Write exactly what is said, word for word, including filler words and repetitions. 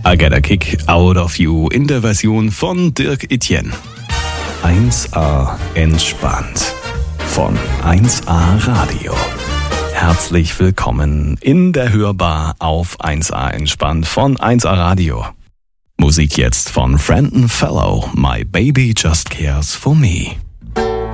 I Get a Kick Out of You in der Version von Dirk Etienne. eins a entspannt von eins a Radio. Herzlich willkommen in der Hörbar auf eins a entspannt von eins a Radio. Musik jetzt von Frenton Fellow, My Baby Just Cares for Me.